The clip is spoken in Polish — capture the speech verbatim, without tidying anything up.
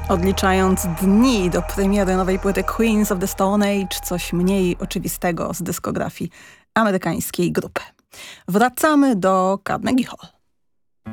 Odliczając dni do premiery nowej płyty Queens of the Stone Age, coś mniej oczywistego z dyskografii amerykańskiej grupy. Wracamy do Carnegie Hall.